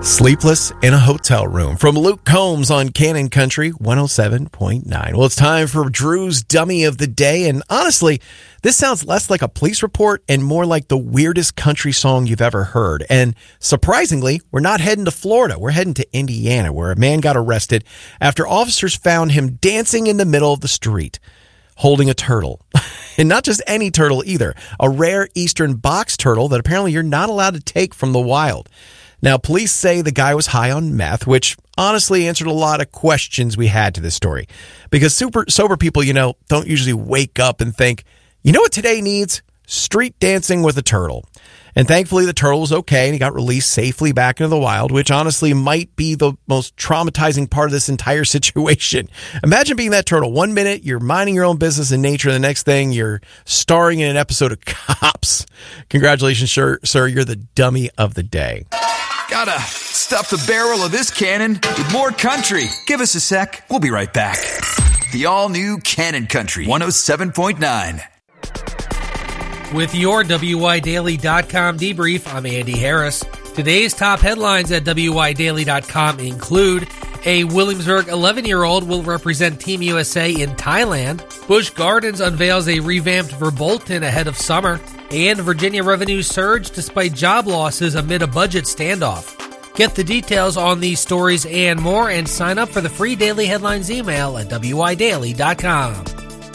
Sleepless in a Hotel Room from Luke Combs on Cannon Country 107.9. Well, it's time for Drew's Dummy of the Day. And honestly, this sounds less like a police report and more like the weirdest country song you've ever heard. And surprisingly, we're not heading to Florida. We're heading to Indiana, where a man got arrested after officers found him dancing in the middle of the street, holding a turtle. And not just any turtle either, a rare eastern box turtle that apparently you're not allowed to take from the wild. Now, police say the guy was high on meth, which honestly answered a lot of questions we had to this story. Because super sober people, don't usually wake up and think, you know what today needs? Street dancing with a turtle. And thankfully, the turtle was okay and he got released safely back into the wild, which honestly might be the most traumatizing part of this entire situation. Imagine being that turtle. 1 minute, you're minding your own business in nature. And the next thing, you're starring in an episode of Cops. Congratulations, sir. You're the dummy of the day. Gotta stuff the barrel of this cannon with more country. Give us a sec. We'll be right back. The all-new Cannon Country 107.9. With your WYDaily.com debrief, I'm Andy Harris. Today's top headlines at WYDaily.com include a Williamsburg 11-year-old will represent Team USA in Thailand. Busch Gardens unveils a revamped Verbolten ahead of summer. And Virginia revenues surge despite job losses amid a budget standoff. Get the details on these stories and more and sign up for the free Daily Headlines email at WYDaily.com.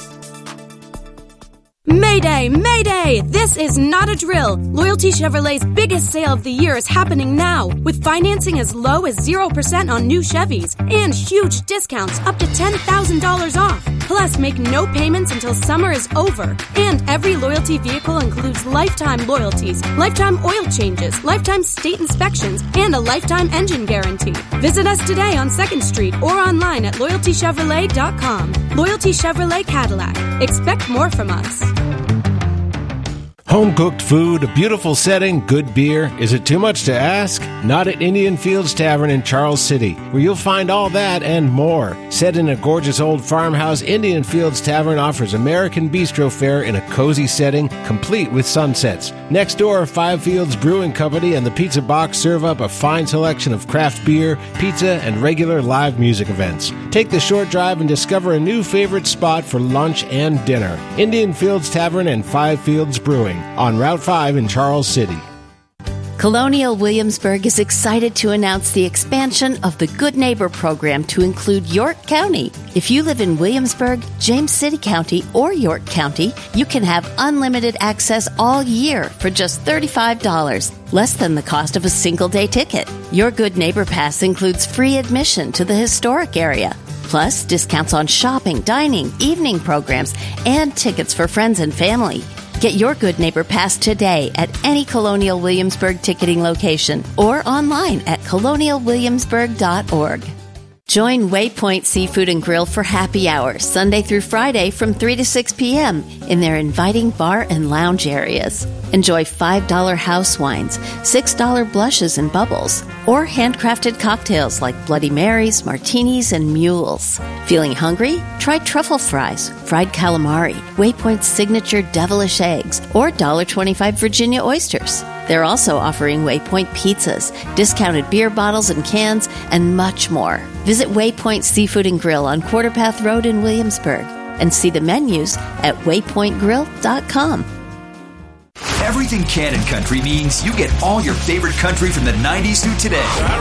Mayday! Mayday! This is not a drill. Loyalty Chevrolet's biggest sale of the year is happening now, with financing as low as 0% on new Chevys and huge discounts up to $10,000 off. Plus, make no payments until summer is over. And every Loyalty vehicle includes lifetime loyalties, lifetime oil changes, lifetime state inspections, and a lifetime engine guarantee. Visit us today on 2nd Street or online at LoyaltyChevrolet.com. Loyalty Chevrolet Cadillac. Expect more from us. Home-cooked food, a beautiful setting, good beer. Is it too much to ask? Not at Indian Fields Tavern in Charles City, where you'll find all that and more. Set in a gorgeous old farmhouse, Indian Fields Tavern offers American bistro fare in a cozy setting, complete with sunsets. Next door, Five Fields Brewing Company and the Pizza Box serve up a fine selection of craft beer, pizza, and regular live music events. Take the short drive and discover a new favorite spot for lunch and dinner. Indian Fields Tavern and Five Fields Brewing on Route 5 in Charles City. Colonial Williamsburg is excited to announce the expansion of the Good Neighbor program to include York County. If you live in Williamsburg, James City County, or York County, you can have unlimited access all year for just $35, less than the cost of a single-day ticket. Your Good Neighbor Pass includes free admission to the historic area, plus discounts on shopping, dining, evening programs, and tickets for friends and family. Get your Good Neighbor Pass today at any Colonial Williamsburg ticketing location or online at colonialwilliamsburg.org. Join Waypoint Seafood and Grill for happy hour Sunday through Friday from 3 to 6 p.m. in their inviting bar and lounge areas. Enjoy $5 house wines, $6 blushes and bubbles, or handcrafted cocktails like Bloody Marys, martinis, and mules. Feeling hungry? Try truffle fries, fried calamari, Waypoint's signature devilish eggs, or $1.25 Virginia oysters. They're also offering Waypoint pizzas, discounted beer bottles and cans, and much more. Visit Waypoint Seafood and Grill on Quarterpath Road in Williamsburg and see the menus at waypointgrill.com. Everything Cannon Country means you get all your favorite country from the 90s through today.